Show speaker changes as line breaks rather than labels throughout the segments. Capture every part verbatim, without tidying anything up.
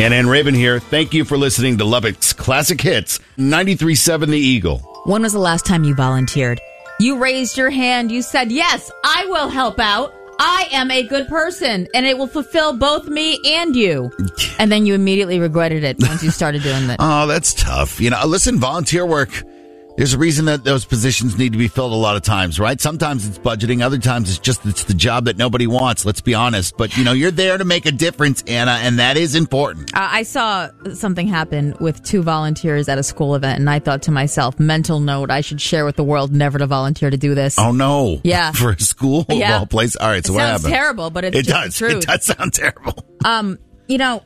And Ann Raven here. Thank you for listening to Lubbock's Classic Hits, ninety-three point seven The Eagle.
When was the last time you volunteered? You raised your hand. You said, yes, I will help out. I am a good person, and it will fulfill both me and you. And then you immediately regretted it once you started doing that.
Oh, that's tough. You know, listen, volunteer work, there's a reason that those positions need to be filled a lot of times, right? Sometimes it's budgeting. Other times it's just it's the job that nobody wants. Let's be honest. But, you know, you're there to make a difference, Anna, and that is important.
Uh, I saw something happen with two volunteers at a school event, and I thought to myself, mental note, I should share with the world never to volunteer to do this.
Oh, no.
Yeah.
For a school
yeah.
of all places. All right, so
it
what
sounds
happened?
terrible, but it's
it
just
does.
the truth.
It does sound terrible.
Um, you know,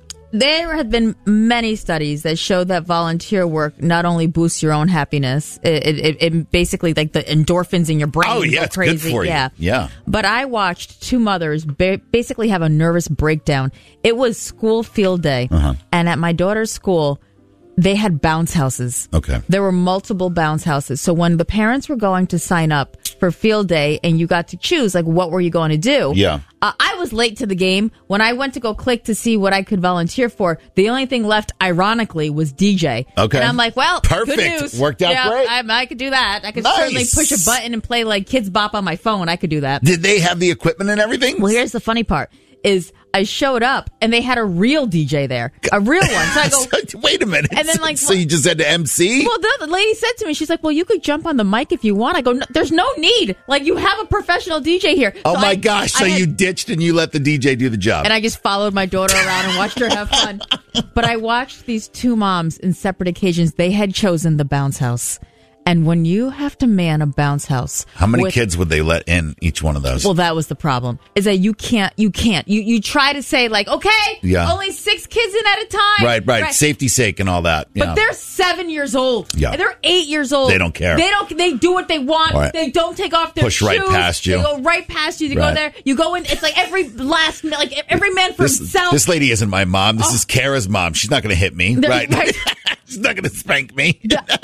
there have been many studies that show that volunteer work not only boosts your own happiness, it, it, it basically like the endorphins in your brain.
Oh, yeah,
go
it's
crazy.
good for you.
Yeah.
Yeah.
But I watched two mothers ba- basically have a nervous breakdown. It was school field day,
uh-huh.
and at my daughter's school, they had bounce houses.
Okay.
There were multiple bounce houses. So when the parents were going to sign up for field day and you got to choose, like, what were you going to do?
Yeah.
Uh, I was late to the game. When I went to go click to see what I could volunteer for, the only thing left, ironically, was D J.
Okay.
And I'm like, well,
perfect.
Good news.
Worked out
yeah,
great.
I, I could do that. I could
Nice.
certainly push a button and play like Kids Bop on my phone. I could do that.
Did they have the equipment and everything?
Well, here's the funny part. Is I showed up and they had a real D J there, a real one. So I go,
wait a minute.
And then like,
so you just had to M C?
Well, the, the lady said to me, she's like, well, you could jump on the mic if you want. I go, no, there's no need. Like, you have a professional D J here.
Oh
so
my
I,
gosh. So
I had,
you ditched and you let the D J do the job.
And I just followed my daughter around and watched her have fun. But I watched these two moms in separate occasions. They had chosen the bounce house. And when you have to man a bounce house,
how many
with,
kids would they let in each one of those?
Well, that was the problem. Is that you can't, you can't. You you try to say like, okay,
yeah.
only six kids in at a time.
Right, right, right. Safety's sake and all that.
But
yeah.
they're seven years old.
Yeah.
They're eight years old.
They don't care.
They don't. They do what they want.
Right.
They don't take off their
Push
shoes.
right past you.
They go right past you. You
right.
go there. You go in. It's like every last, like every man for
this,
himself.
This lady isn't my mom. This oh. is Kara's mom. She's not going to hit me. Right. right. She's not going to spank me.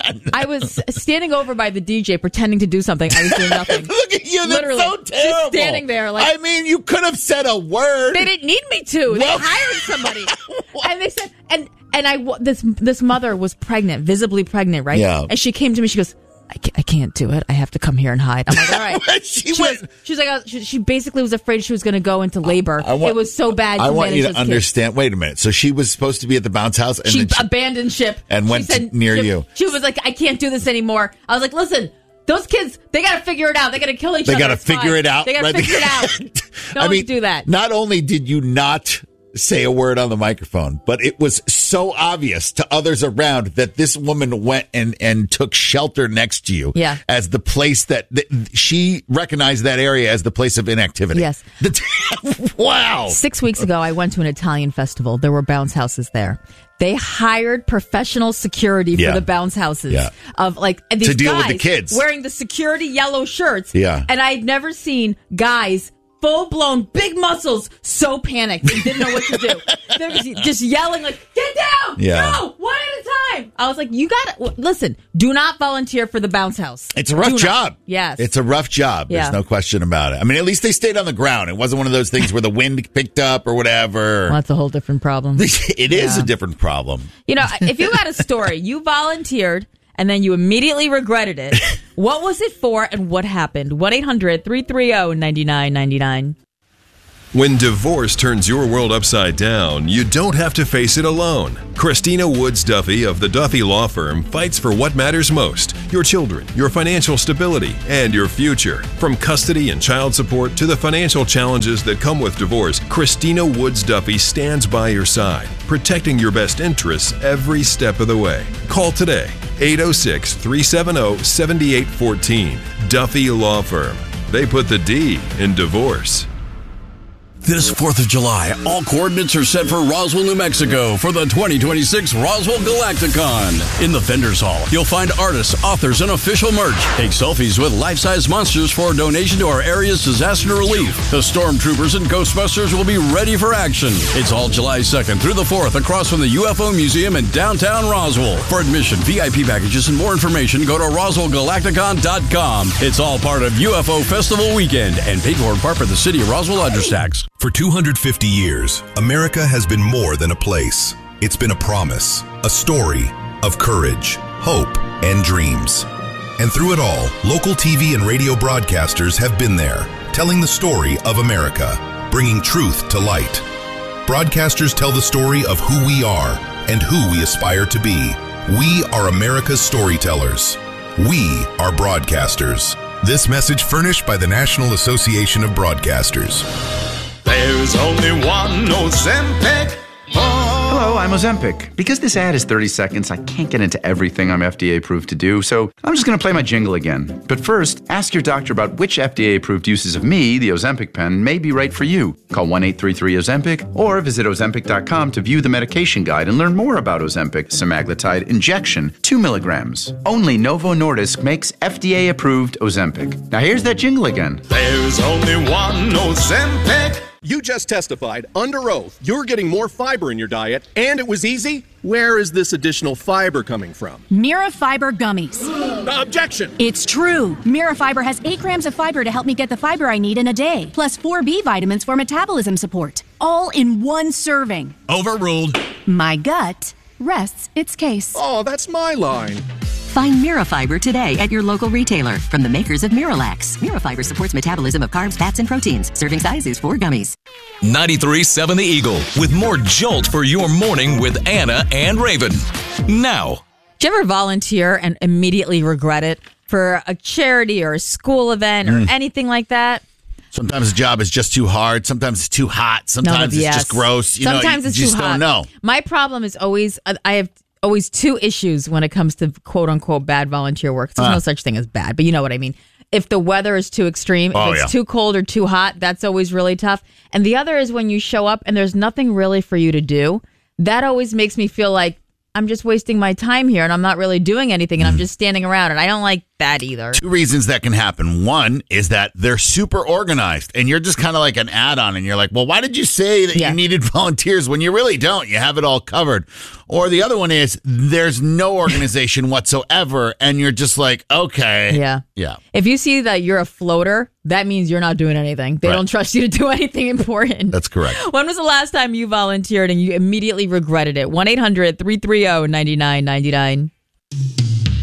I was standing over by the D J pretending to do something. I was doing nothing.
Look at you. That's
Literally,
so terrible.
Just standing there. Like,
I mean, you could have said a word.
They didn't need me to. They well, hired somebody. And they said, and, and I, this, this mother was pregnant, visibly pregnant, right?
Yeah.
And she came to me, she goes, I can't, I can't do it. I have to come here and hide. I'm like, all right.
she
she,
went,
was, she was like, uh, she, she basically was afraid she was going to go into labor.
I want,
it was so bad.
I
to
want you to
those
understand.
Kids.
Wait a minute. So she was supposed to be at the bounce house, and
she,
then she
abandoned ship
and went
she said,
to, near
she,
you.
She was like, I can't do this anymore. I was like, listen. Those kids, they got to figure it out. They got to kill each
they
other.
They got to figure
fine.
it out.
They got to
right?
figure it out. Don't
I mean,
do that.
Not only did you not say a word on the microphone, but it was so obvious to others around that this woman went and, and took shelter next to you
yeah.
as the place that, that she recognized that area as the place of inactivity.
Yes.
The, wow.
Six weeks ago, I went to an Italian festival. There were bounce houses there. They hired professional security for
yeah.
the bounce houses
yeah.
of like and these
to deal
guys
with the kids
wearing the security yellow shirts.
Yeah.
And I'd never seen guys full blown big muscles so panicked and didn't know what to do. They were just yelling like, "Get down!
Yeah.
No, one at a time." I was like, "You got to listen. Do not volunteer for the bounce house.
It's a rough
do
job.
Not. Yes,
it's a rough job.
Yeah.
There's no question about it. I mean, at least they stayed on the ground. It wasn't one of those things where the wind picked up or whatever.
Well, that's a whole different problem.
It is
yeah.
a different problem.
You know, if you got a story, you volunteered and then you immediately regretted it. What was it for and what happened? one eight hundred three three zero nine nine nine nine.
When divorce turns your world upside down, you don't have to face it alone. Christina Woods Duffy of the Duffy Law Firm fights for what matters most: your children, your financial stability, and your future. From custody and child support to the financial challenges that come with divorce, Christina Woods Duffy stands by your side, protecting your best interests every step of the way. Call today, eight oh six, three seven zero, seven eight one four. Duffy Law Firm. They put the D in divorce.
This fourth of July, all coordinates are set for Roswell, New Mexico for the twenty twenty-six Roswell Galacticon. In the Vendors Hall, you'll find artists, authors, and official merch. Take selfies with life-size monsters for a donation to our area's disaster relief. The Stormtroopers and Ghostbusters will be ready for action. It's all July second through the fourth across from the U F O Museum in downtown Roswell. For admission, V I P packages, and more information, go to roswell galacticon dot com. It's all part of U F O Festival Weekend and paid for in part by the City of Roswell Lodgers Tax.
For two hundred fifty years, America has been more than a place. It's been a promise, a story of courage, hope, and dreams. And through it all, local T V and radio broadcasters have been there, telling the story of America, bringing truth to light. Broadcasters tell the story of who we are and who we aspire to be. We are America's storytellers. We are broadcasters. This message furnished by the National Association of Broadcasters.
There's only one Ozempic. Oh.
Hello, I'm Ozempic. Because this ad is thirty seconds, I can't get into everything I'm F D A approved to do, so I'm just going to play my jingle again. But first, ask your doctor about which F D A approved uses of me, the Ozempic pen, may be right for you. Call one eight three three Ozempic or visit Ozempic dot com to view the medication guide and learn more about Ozempic semaglutide injection, two milligrams. Only Novo Nordisk makes F D A approved Ozempic. Now here's that jingle again.
There's only one Ozempic.
You just testified under oath you're getting more fiber in your diet, and it was easy? Where is this additional fiber coming from?
Mirafiber gummies.
Objection!
It's true. Mirafiber has eight grams of fiber to help me get the fiber I need in a day, plus four B vitamins for metabolism support, all in one serving.
Overruled.
My gut rests its case.
Oh, that's my line.
Find Mirafiber today at your local retailer from the makers of Miralax. Mirafiber supports metabolism of carbs, fats, and proteins. Serving size is four gummies.
ninety-three point seven The Eagle with more jolt for your morning with Anna and Raven. Now.
Do you ever volunteer and immediately regret it for a charity or a school event or
Mm.
anything like that?
Sometimes the job is just too hard. Sometimes it's too hot. Sometimes
No,
it's
yes.
just gross. You
Sometimes
know, you
it's
just
too hot.
don't know.
My problem is always I have always two issues when it comes to quote unquote bad volunteer work. There's
Uh.
no such thing as bad, but you know what I mean. If the weather is too extreme, if
Oh,
it's
yeah.
too cold or too hot, that's always really tough. And the other is when you show up and there's nothing really for you to do. That always makes me feel like I'm just wasting my time here and I'm not really doing anything and I'm just standing around, and I don't like that either.
Two reasons that can happen. One is that they're super organized and you're just kind of like an add-on and you're like, well, why did you say that
Yeah.
you needed volunteers when you really don't? You have it all covered. Or the other one is there's no organization whatsoever and you're just like, okay.
Yeah.
Yeah.
If you see that you're a floater, that means you're not doing anything. They
Right.
don't trust you to do anything important.
That's correct.
When was the last time you volunteered and you immediately regretted it? one eight hundred three three zero nine nine nine nine